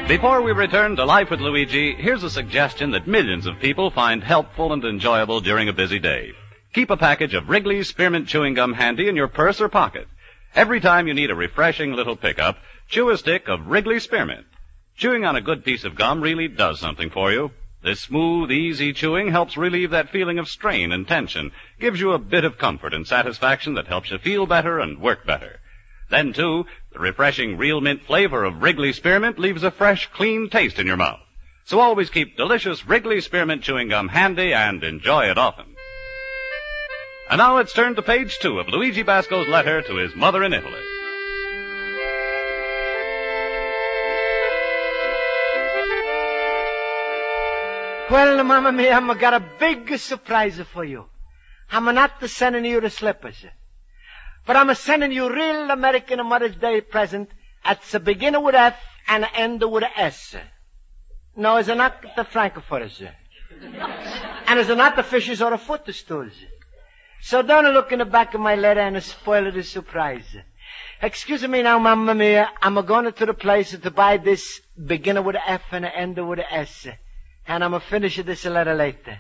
Before we return to Life with Luigi, here's a suggestion that millions of people find helpful and enjoyable during a busy day. Keep a package of Wrigley's Spearmint Chewing Gum handy in your purse or pocket. Every time you need a refreshing little pickup, chew a stick of Wrigley Spearmint. Chewing on a good piece of gum really does something for you. This smooth, easy chewing helps relieve that feeling of strain and tension, gives you a bit of comfort and satisfaction that helps you feel better and work better. Then, too, the refreshing real mint flavor of Wrigley Spearmint leaves a fresh, clean taste in your mouth. So always keep delicious Wrigley Spearmint Chewing Gum handy and enjoy it often. And now let's turn to page 2 of Luigi Basco's letter to his mother in Italy. Well, Mamma Mia, I've got a big surprise for you. I'm not sending you the slippers, but I'm sending you real American Mother's Day present that's a beginner with F and an end with a S. No, it's not the Frankfurters. And it's not the fishes or the footstools. So don't look in the back of my letter and spoil the surprise. Excuse me now, Mamma Mia, I'm going to the place to buy this beginner with a F and an end with a S. And I'm going to finish this letter later.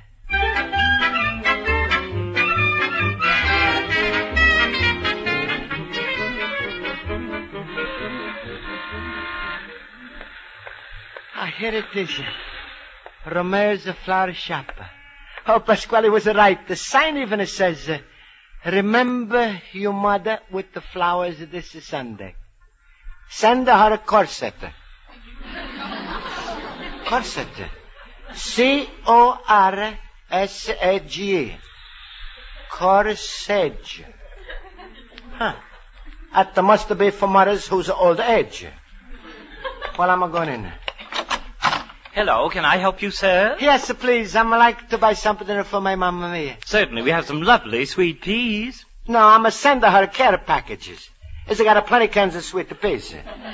Here it is. Romeo's flower shop. Oh, Pasquale was right. The sign even says, remember your mother with the flowers this Sunday. Send her a corset. Corset. C-O-R-S-A-G-E. Corsage. Huh. That must be for mothers who's old age. Well, I'm going in. Hello, can I help you, sir? Yes, please. I'd like to buy something for my Mamma Mia. Certainly, we have some lovely sweet peas. No, I'm sending her care packages. It's got a plenty cans of sweet peas.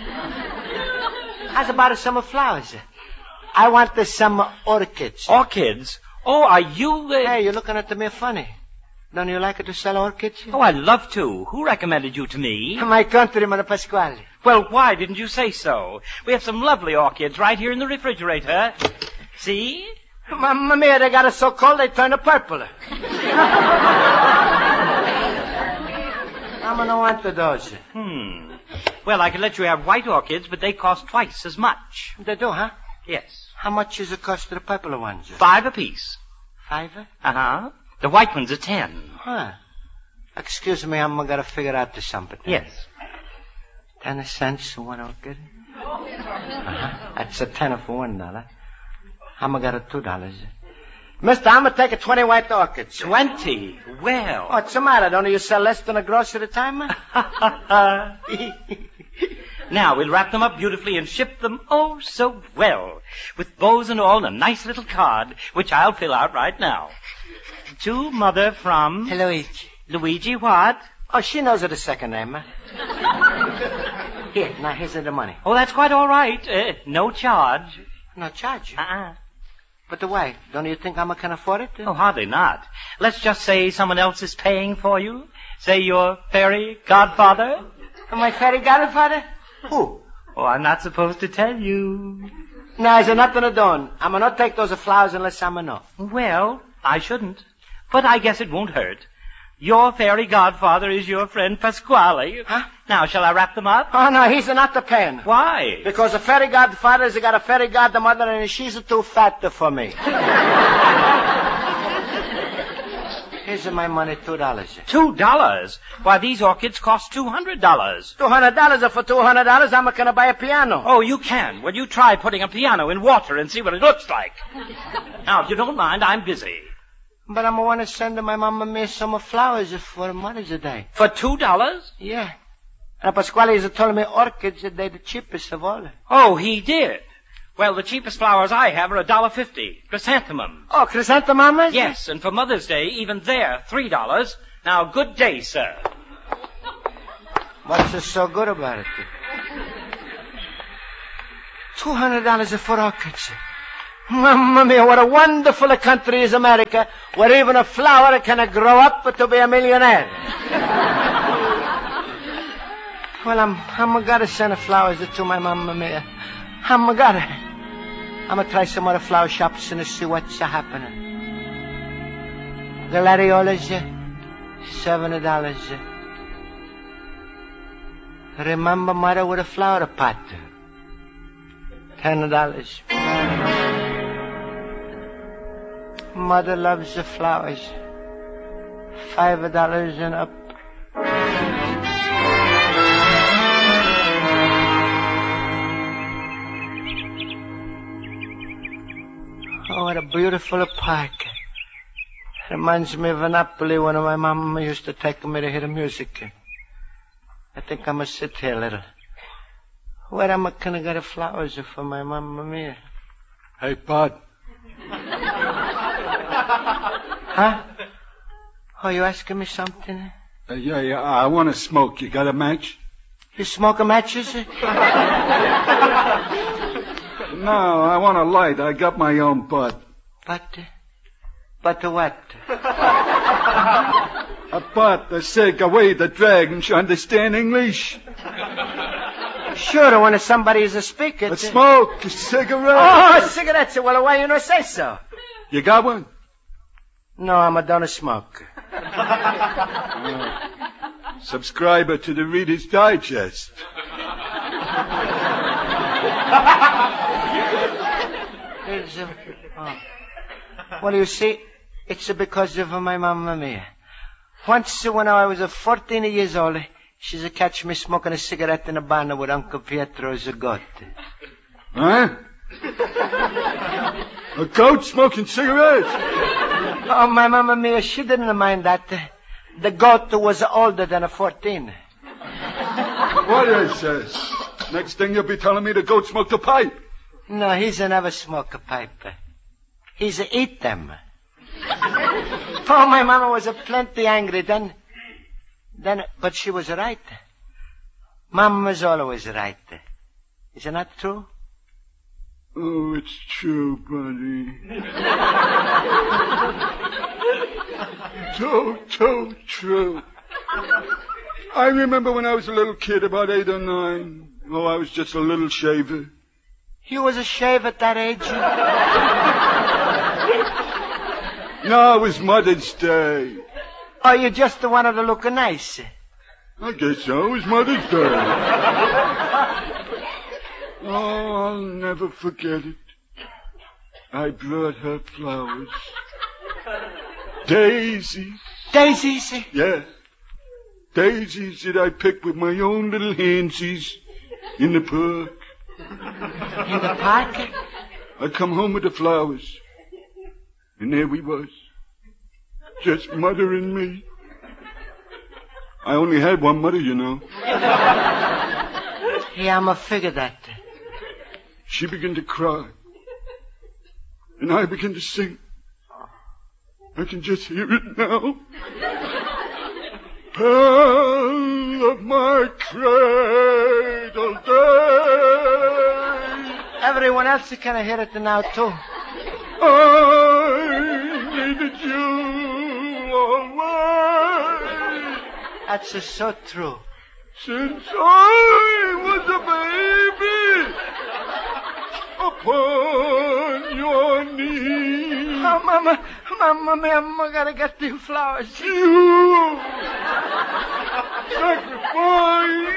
How's about some flowers? I want some orchids. Orchids? Oh, are you... Hey, you're looking at me funny. Don't you like to sell orchids? Oh, I'd love to. Who recommended you to me? My countryman, Pasquale. Well, why didn't you say so? We have some lovely orchids right here in the refrigerator. See? Mamma Mia, they got it so cold they turn purple. I'm gonna want those. Well, I could let you have white orchids, but they cost twice as much. They do, huh? Yes. How much is it cost for the purple ones? $5 apiece. $5? Uh-huh. The white ones are $10. Huh. Excuse me, I'm gonna figure out something. Yes. 10 cents for one orchid? Uh-huh. That's a 10 for $1. I'm gonna get $2. Mister, I'm gonna take 20 white orchids. 20? Well. What's the matter? Don't you sell less than a gross at a time? Now, we'll wrap them up beautifully and ship them oh so well. With bows and all and a nice little card, which I'll fill out right now. To Mother from... Luigi. Luigi what? Oh, she knows the second name. Here, now here's the money. Oh, that's quite all right. No charge. No charge? Uh-uh. But why? Don't you think I can afford it? Oh, hardly not. Let's just say someone else is paying for you. Say your fairy godfather. My fairy godfather? Who? Oh, I'm not supposed to tell you. No, there's nothing to do. I'm not take those flowers unless I'm enough. Well, I shouldn't. But I guess it won't hurt. Your fairy godfather is your friend Pasquale. Huh? Now, shall I wrap them up? Oh, no, he's not the pen. Why? Because the fairy godfather's got a fairy godmother and she's too fat for me. Here's my money, $2. $2? Why, these orchids cost $200. $200 for $200, I'm going to buy a piano. Oh, you can. Well, you try putting a piano in water and see what it looks like. Now, if you don't mind, I'm busy. But I'm going to send my Mamma Mia some flowers for Mother's Day. For $2? Yeah. And Pasquale has told me orchids, they're the cheapest of all. Oh, he did? Well, the cheapest flowers I have are $1.50. Chrysanthemums. Oh, chrysanthemums? Yes, and for Mother's Day, even they're $3. Now, good day, sir. What's so good about it? $200 for orchids. Mamma mia, what a wonderful country is America, where even a flower can grow up to be a millionaire. Well, I'm gonna send flowers to my Mamma Mia. I'm gonna try some other flower shops and see what's happening. Gladiolas, $7. Remember mother with a flower pot, $10. Mother loves the flowers, $5 and up. Oh, what a beautiful park. Reminds me of Napoli when my mama used to take me to hear the music. I think I must sit here a little. Where am I gonna get the flowers for my mamma mia? Hey, Bud. Huh? Oh, you asking me something? Yeah, I want to smoke. You got a match? You smoking matches? No, I want a light. I got my own butt. But what? A butt, a cig, a way, the dragon. You understand English? Sure, when somebody is a speaker. A smoke, a cigarette. Oh, cigarettes. Well, why you not say so? You got one? No, I'm a don't smoke. Subscriber to the Reader's Digest. Well, you see, it's because of my mamma mia. Once when I was 14 years old, she's catch me smoking a cigarette in a barn with Uncle Pietro's goat. Huh? A goat smoking cigarettes? Oh, my mamma mia, she didn't mind that. The goat was older than 14. What is this? Next thing you'll be telling me the goat smoked a pipe. No, he's never smoked a pipe. He's eat them. Oh, my mama was plenty angry then, but she was right. Mama's always right. Is it not true? Oh, it's true, buddy. So true. I remember when I was a little kid, about 8 or 9. Oh, I was just a little shaver. You was a shave at that age? No, it was Mother's Day. Oh, you just wanted to look nice? I guess so. It was Mother's Day. Oh, I'll never forget it. I brought her flowers. Daisies. Daisies? Yeah. Daisies that I picked with my own little handsies in the park. In the park? I come home with the flowers. And there we was. Just Mother and me. I only had one mother, you know. Yeah, I'ma figure that. She began to cry. And I began to sing. I can just hear it now. Pearl of my cradle day. Everyone else can hear it now, too. I needed you always. That's so true. Since I was a baby upon your knee. Oh, Mama, I gotta get the flowers. You sacrificed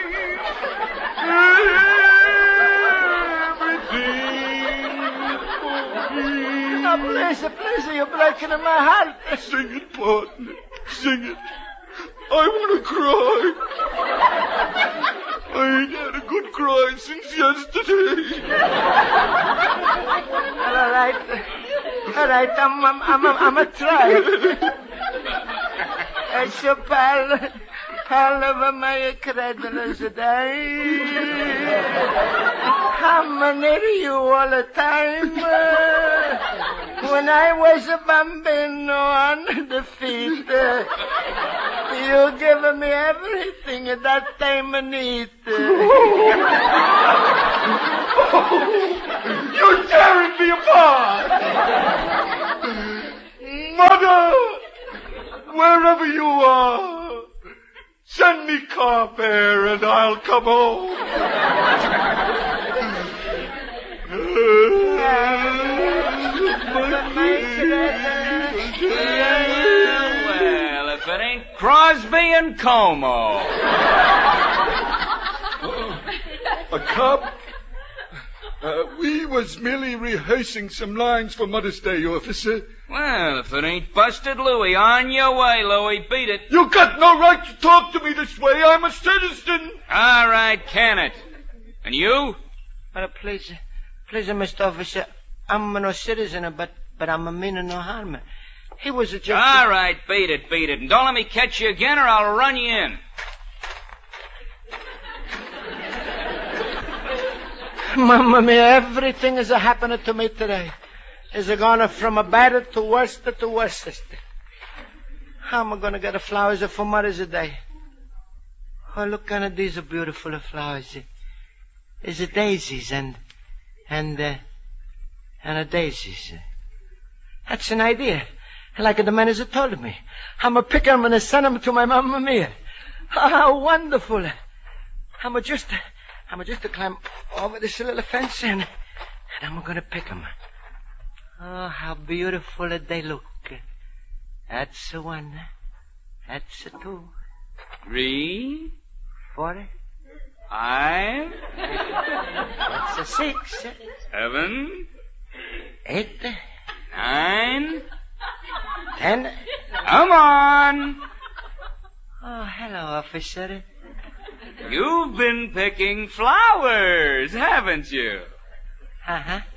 everything for me. Oh, please, you're breaking in my heart. Sing it, partner. Sing it. I want to cry. I ain't had a good cry since yesterday. All right, I'm a try. It's a pal of my credulous day. I'm near you all the time. When I was a bambino on the feet, you give me everything that time I need. You're tearing me apart! Mother! Wherever you are, send me car fare and I'll come home. Well, if it ain't Crosby and Como. A cop? We was merely rehearsing some lines for Mother's Day, officer. Well, if it ain't Busted Louie, on your way, Louie. Beat it. You got no right to talk to me this way. I'm a citizen. All right, can it. And you? Please, Mr. Officer, I'm no citizen, but I'm a meaning no harm. He was just... All right, beat it. And don't let me catch you again or I'll run you in. Mamma mia, everything is happening to me today. Is going from a bad to worst to worstest. How am I going to get the flowers for Mother's Day? Oh, look at these beautiful flowers. Is it daisies and daisies? That's an idea. Like the man has told me. I'm a pick them and send them to my Mamma mia. How wonderful. I'm just to climb over this little fence and I'm going to pick them. Oh, how beautiful they look. That's a 1. That's a 2. 3. 4. 5. That's a 6. 7. 8. 9. 10. Come on. Oh, hello, officer. You've been picking flowers, haven't you? Uh-huh.